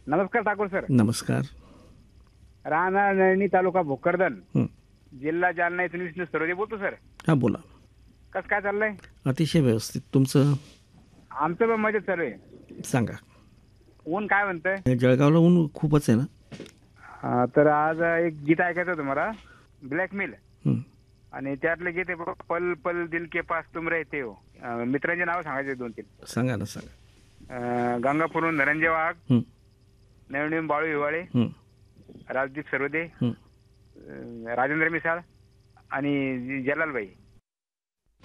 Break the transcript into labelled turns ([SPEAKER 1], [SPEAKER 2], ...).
[SPEAKER 1] नमस्कार ठाकूर सर.
[SPEAKER 2] नमस्कार.
[SPEAKER 1] राहणार नळणी, तालुका भोकरदन,
[SPEAKER 2] हं.
[SPEAKER 1] जिल्हा जालना इथून विष्णू सरोदे बोलतो सर.
[SPEAKER 2] हां बोला.
[SPEAKER 1] कसं काय चाललंय?
[SPEAKER 2] अतिशय व्यवस्थित. तुमचं
[SPEAKER 1] आमचं पण मजेत चालू आहे.
[SPEAKER 2] सांगा.
[SPEAKER 1] ऊन काय म्हणतंय?
[SPEAKER 2] जळगावला ऊन खूपच आहे ना.
[SPEAKER 1] तर आज एक गीत ऐकायचं होतं मला, ब्लॅकमेल,
[SPEAKER 2] हं.
[SPEAKER 1] आणि त्यातलं गीत आहे बघ, पल पल दिल के पास तुम रहते हो. मित्रांची नावं सांगायचे 2-3.
[SPEAKER 2] सांगा ना सांगा.
[SPEAKER 1] गंगापूरहून धनंजय वाघ,
[SPEAKER 2] हं.
[SPEAKER 1] नवनीम बाळू हिवाळे,
[SPEAKER 2] हं.
[SPEAKER 1] राजदीप सरोदे,
[SPEAKER 2] हं.
[SPEAKER 1] राजेंद्र मिसाळ आणि जलालबाई.